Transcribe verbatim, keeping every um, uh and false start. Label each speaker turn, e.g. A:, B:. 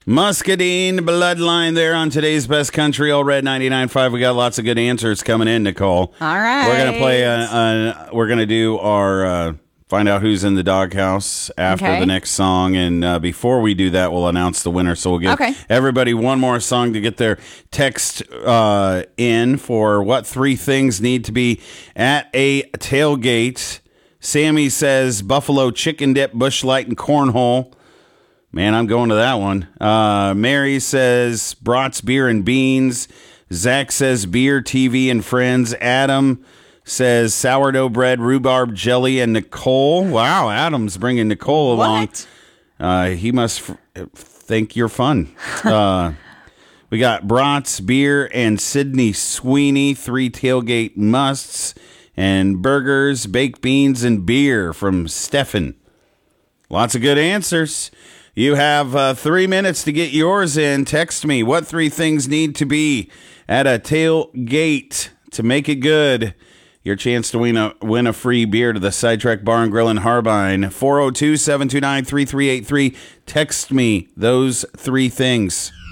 A: Muscadine Bloodline there on today's Best Country, All Red ninety-nine point five. We got lots of good answers coming in, Nicole.
B: All right.
A: We're going to play, a, a, we're going to do our, uh, find out who's in the doghouse after
B: Okay.
A: the next song. And uh, before we do that, we'll announce the winner. So we'll give
B: Okay.
A: everybody one more song to get their text uh, in for what three things need to be at a tailgate. Sammy says Buffalo chicken dip, Busch Light, and cornhole. Man, I'm going to that one. Uh, Mary says brats, beer, and beans. Zach says beer, T V, and friends. Adam says sourdough bread, rhubarb jelly, and Nicole. Wow, Adam's bringing Nicole along.
B: What?
A: Uh, he must f- think you're fun. Uh, we got brats, beer, and Sydney Sweeney, three tailgate musts, and burgers, baked beans, and beer from Stefan. Lots of good answers. You have uh, three minutes to get yours in. Text me what three things need to be at a tailgate to make it good. Your chance to win a win a free beer to the Sidetrack Bar and Grill in Harbine. four oh two, seven two nine, three three eight three. Text me those three things.